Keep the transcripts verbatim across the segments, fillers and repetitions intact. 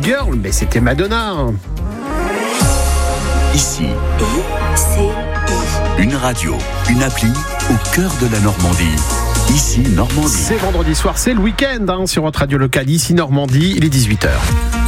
Girl, mais c'était Madonna. Ici, Et c'est une radio, une appli au cœur de la Normandie. Ici, Normandie. C'est vendredi soir, c'est le week-end hein, sur votre radio locale. Ici, Normandie, il est dix-huit heures.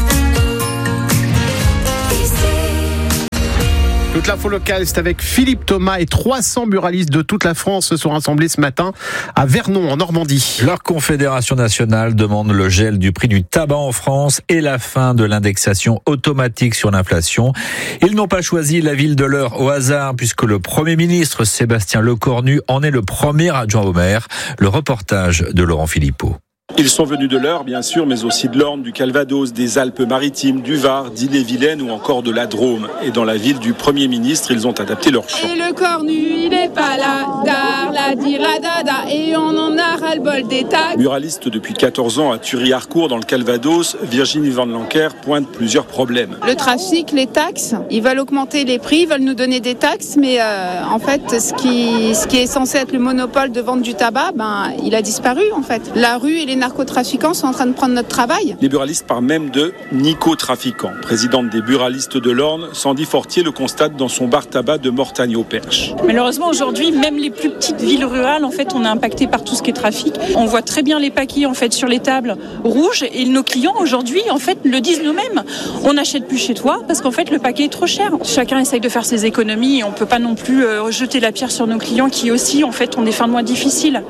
Toute l'info locale, c'est avec Philippe Thomas et trois cents buralistes de toute la France se sont rassemblés ce matin à Vernon, en Normandie. Leur confédération nationale demande le gel du prix du tabac en France et la fin de l'indexation automatique sur l'inflation. Ils n'ont pas choisi la ville de l'Eure au hasard puisque le Premier ministre Sébastien Lecornu en est le premier adjoint au maire. Le reportage de Laurent Philippot. Ils sont venus de l'Eure, bien sûr, mais aussi de l'Orne, du Calvados, des Alpes-Maritimes, du Var, d'Ille-et-Vilaine ou encore de la Drôme. Et dans la ville du Premier ministre, ils ont adapté leur chant. Et le cornu, il est pas là, dar, la, dir, la, dada, et on en a ras-le-bol des tags. Muraliste depuis quatorze ans à Thury-Harcourt, dans le Calvados, Virginie Van Lancker pointe plusieurs problèmes. Le trafic, les taxes, ils veulent augmenter les prix, ils veulent nous donner des taxes, mais euh, en fait, ce qui, ce qui est censé être le monopole de vente du tabac, ben, il a disparu en fait. La rue et les narcotrafiquants sont en train de prendre notre travail. Les buralistes parlent même de nico-trafiquants. Présidente des buralistes de l'Orne, Sandy Fortier le constate dans son bar tabac de Mortagne-au-Perche. Malheureusement, aujourd'hui, même les plus petites villes rurales, en fait, on est impacté par tout ce qui est trafic. On voit très bien les paquets, en fait, sur les tables rouges et nos clients, aujourd'hui, en fait, le disent nous-mêmes. On n'achète plus chez toi parce qu'en fait, le paquet est trop cher. Chacun essaye de faire ses économies et on ne peut pas non plus euh, jeter la pierre sur nos clients qui aussi, en fait, ont des fins de mois difficiles.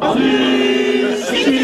Si tu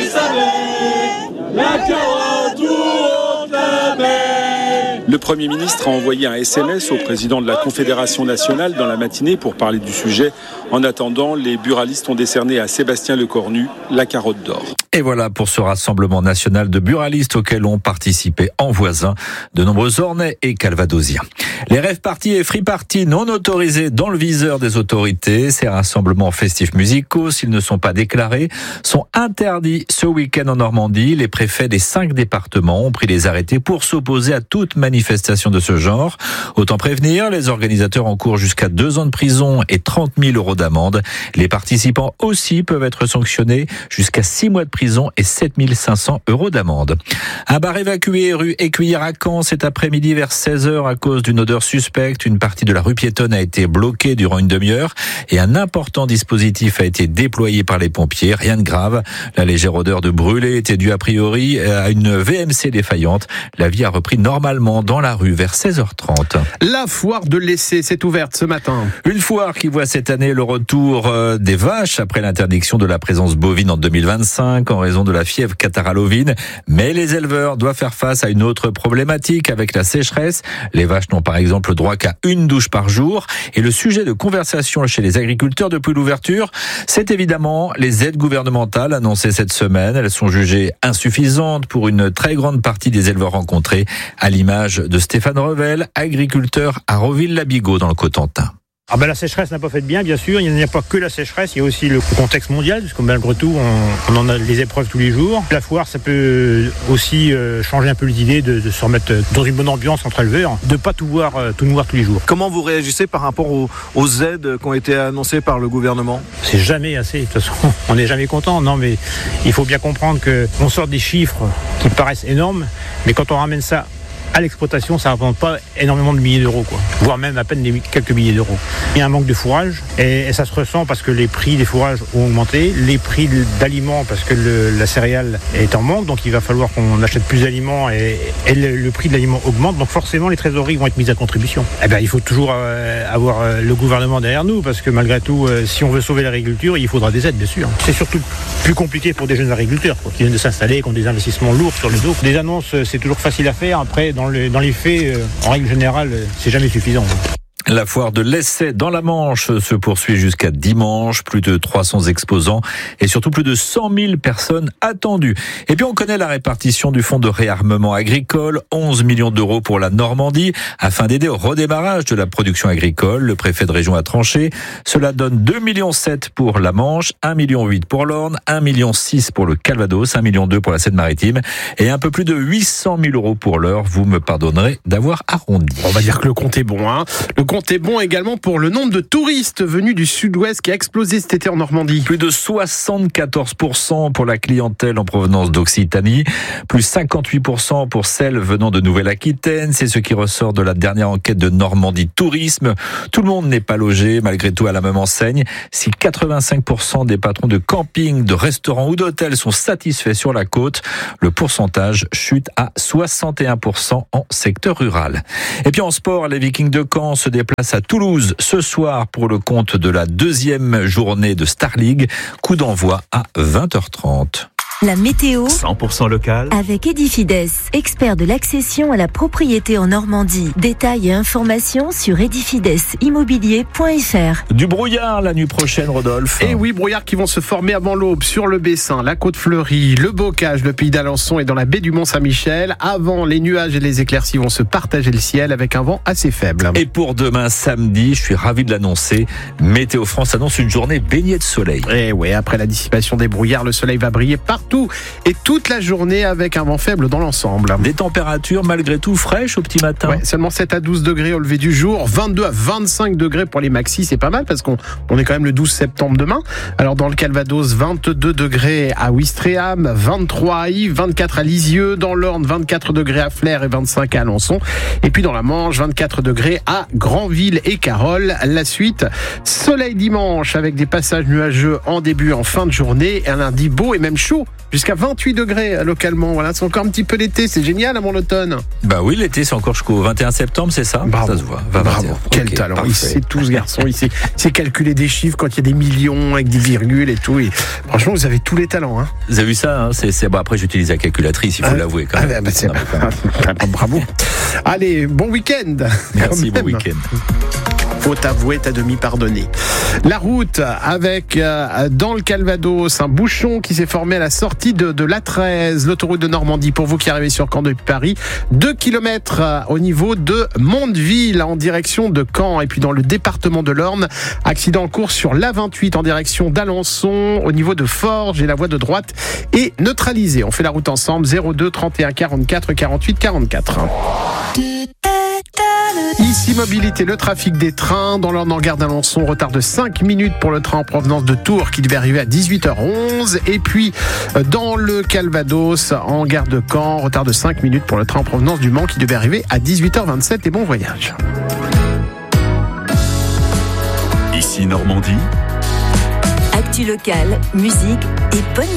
savais, la carotte ou la baie. Le Premier ministre a envoyé un S M S au président de la Confédération nationale dans la matinée pour parler du sujet. En attendant, les buralistes ont décerné à Sébastien Lecornu la carotte d'or. Et voilà pour ce rassemblement national de buralistes auquel ont participé en voisin de nombreux Ornais et Calvadosiens. Les rave parties et free parties non autorisés dans le viseur des autorités. Ces rassemblements festifs musicaux, s'ils ne sont pas déclarés, sont interdits ce week-end en Normandie. Les préfets des cinq départements ont pris des arrêtés pour s'opposer à toute manifestation de ce genre. Autant prévenir, les organisateurs encourent jusqu'à deux ans de prison et trente mille euros d'amende. Les participants aussi peuvent être sanctionnés jusqu'à six mois de prison et sept mille cinq cents euros d'amende. Un bar évacué rue Écuyère à Caen cet après-midi vers seize heures à cause d'une odeur suspecte. Une partie de la rue piétonne a été bloquée durant une demi-heure et un important dispositif a été déployé par les pompiers. Rien de grave. La légère odeur de brûlé était due a priori à une V M C défaillante. La vie a repris normalement dans la rue vers seize heures trente. La foire de l'Essai s'est ouverte ce matin. Une foire qui voit cette année le retour des vaches après l'interdiction de la présence bovine en deux mille vingt-cinq en raison de la fièvre cataralovine. Mais les éleveurs doivent faire face à une autre problématique avec la sécheresse. Les vaches n'ont par exemple droit qu'à une douche par jour. Et le sujet de conversation chez les agriculteurs depuis l'ouverture, c'est évidemment les aides gouvernementales annoncées cette semaine. Elles sont jugées insuffisantes pour une très grande partie des éleveurs rencontrés, à l'image de Stéphane Revel, agriculteur à Roville-la-Bigot dans le Cotentin. Ah ben la sécheresse n'a pas fait de bien, bien sûr. Il n'y a pas que la sécheresse, il y a aussi le contexte mondial, parce que malgré tout, on, on en a les épreuves tous les jours. La foire, ça peut aussi euh, changer un peu l'idée de, de se remettre dans une bonne ambiance entre éleveurs, de pas tout voir, euh, tout voir tous les jours. Comment vous réagissez par rapport aux, aux aides qui ont été annoncées par le gouvernement ? C'est jamais assez, de toute façon, on n'est jamais content. Non, mais il faut bien comprendre qu'on sort des chiffres qui paraissent énormes, mais quand on ramène ça à l'exploitation, ça ne représente pas énormément de milliers d'euros, quoi. Voire même à peine des, quelques milliers d'euros. Il y a un manque de fourrage et, et ça se ressent parce que les prix des fourrages ont augmenté, les prix d'aliments parce que le, la céréale est en manque, donc il va falloir qu'on achète plus d'aliments et, et le, le prix de l'aliment augmente, donc forcément les trésoreries vont être mises à contribution. Eh bien, il faut toujours euh, avoir euh, le gouvernement derrière nous parce que malgré tout, euh, si on veut sauver l'agriculture, il faudra des aides, bien sûr. C'est surtout plus compliqué pour des jeunes agriculteurs quoi, qui viennent de s'installer, qui ont des investissements lourds sur le dos. Des annonces, c'est toujours facile à faire. Après, dans Le, dans les faits, euh, en règle générale, c'est jamais suffisant. La foire de l'Essai dans la Manche se poursuit jusqu'à dimanche. Plus de trois cents exposants et surtout plus de cent mille personnes attendues. Et puis on connaît la répartition du fonds de réarmement agricole. onze millions d'euros pour la Normandie afin d'aider au redémarrage de la production agricole. Le préfet de région a tranché. Cela donne deux virgule sept millions pour la Manche, un virgule huit million pour l'Orne, un virgule six million pour le Calvados, un virgule deux million pour la Seine-Maritime et un peu plus de huit cent mille euros pour l'Eure. Vous me pardonnerez d'avoir arrondi. On va dire que le compte est bon, hein. Le compte comptez bon également pour le nombre de touristes venus du sud-ouest qui a explosé cet été en Normandie. Plus de soixante-quatorze pour cent pour la clientèle en provenance d'Occitanie, plus cinquante-huit pour cent pour celle venant de Nouvelle-Aquitaine. C'est ce qui ressort de la dernière enquête de Normandie Tourisme. Tout le monde n'est pas logé, malgré tout, à la même enseigne. Si quatre-vingt-cinq pour cent des patrons de camping, de restaurants ou d'hôtels sont satisfaits sur la côte, le pourcentage chute à soixante et un pour cent en secteur rural. Et puis en sport, les Vikings de Caen se déplacent à Toulouse ce soir pour le compte de la deuxième journée de Star League. Coup d'envoi à vingt heures trente. La météo cent pour cent local avec Edifides, expert de l'accession à la propriété en Normandie. Détails et informations sur edifides immobilier point f r. Du brouillard la nuit prochaine, Rodolphe. Et oui, brouillard qui vont se former avant l'aube sur le Bessin, la Côte-Fleurie, le Bocage, le Pays d'Alençon et dans la baie du Mont-Saint-Michel. Avant, les nuages et les éclaircies vont se partager le ciel avec un vent assez faible. Et pour demain samedi, je suis ravi de l'annoncer, Météo France annonce une journée baignée de soleil. Et ouais, après la dissipation des brouillards, le soleil va briller partout et toute la journée avec un vent faible dans l'ensemble. Des températures malgré tout fraîches au petit matin. Ouais, seulement sept à douze degrés au lever du jour, vingt-deux à vingt-cinq degrés pour les maxis, c'est pas mal parce qu'on on est quand même le douze septembre demain. Alors dans le Calvados, vingt-deux degrés à Ouistreham, vingt-trois à Yves, vingt-quatre à Lisieux, dans l'Orne, vingt-quatre degrés à Flers et vingt-cinq à Alençon. Et puis dans la Manche, vingt-quatre degrés à Granville et Carole. La suite, soleil dimanche avec des passages nuageux en début, en fin de journée, et un lundi beau et même chaud. Jusqu'à vingt-huit degrés localement. Voilà, c'est encore un petit peu l'été. C'est génial avant l'automne. Bah oui, l'été, c'est encore jusqu'au vingt et un septembre, c'est ça? Bravo. Ça se voit. Va Bravo. vingt et un. Quel Okay, talent. parfait. Il sait tout, ce garçon. Il sait, il sait calculer des chiffres quand il y a des millions avec des virgules et tout. Et franchement, vous avez tous les talents. Hein. Vous avez vu ça, hein, c'est, c'est... Bon, après, j'utilise la calculatrice, il faut ah, l'avouer quand ah, même. bah, c'est... Non, mais... Bravo. Allez, bon week-end. Merci, bon week-end. Faut t'avouer, t'as demi pardonné. La route avec, euh, dans le Calvados, un bouchon qui s'est formé à la sortie de, de l'A treize, l'autoroute de Normandie, pour vous qui arrivez sur Caen depuis Paris. Deux kilomètres euh, au niveau de Mondeville, en direction de Caen. Et puis dans le département de l'Orne, accident en cours sur l'A vingt-huit en direction d'Alençon, au niveau de Forges, et la voie de droite est neutralisée. On fait la route ensemble, zéro deux trente et un quarante-quatre quarante-huit quarante-quatre. Ici Mobilité, le trafic des trains dans l'Orne en gare d'Alençon, retard de cinq minutes pour le train en provenance de Tours qui devait arriver à dix-huit heures onze, et puis dans le Calvados en gare de Caen, retard de cinq minutes pour le train en provenance du Mans qui devait arriver à dix-huit heures vingt-sept, et bon voyage. Ici Normandie. Actu locale, musique et bonne